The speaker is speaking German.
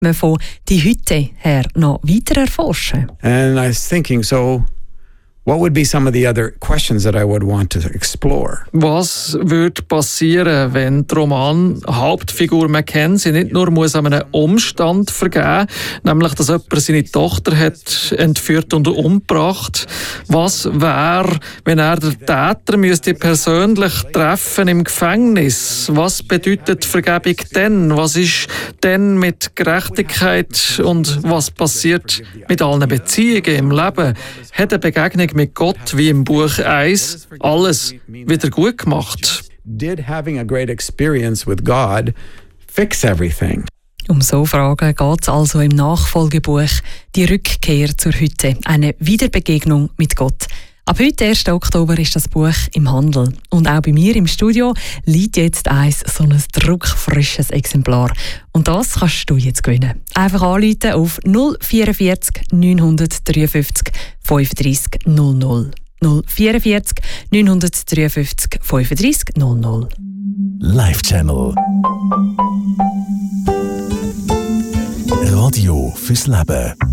man von die Hütte her noch weiter erforschen. And I was thinking, so what would be some of the other questions that I would want to explore? Was würde passieren, wenn die Roman-Hauptfigur Mackenzie nicht nur muss an einem Umstand vergeben, nämlich dass jemand seine Tochter hat entführt und umgebracht? Was wäre, wenn er den Täter müsste persönlich treffen im Gefängnis? Was bedeutet Vergebung denn? Was ist denn mit Gerechtigkeit und was passiert mit allen Beziehungen im Leben? Hat eine Begegnung mit Gott, wie im Buch 1, alles wieder gut gemacht? Did having a great experience with God fix everything? Um so Fragen geht es also im Nachfolgebuch «Die Rückkehr zur Hütte», eine Wiederbegegnung mit Gott. Ab heute, 1. Oktober, ist das Buch im Handel. Und auch bei mir im Studio liegt jetzt so ein druckfrisches Exemplar. Und das kannst du jetzt gewinnen. Einfach anrufen auf 044 953 35 00. 044 953 35 00. Live Channel. Radio fürs Leben.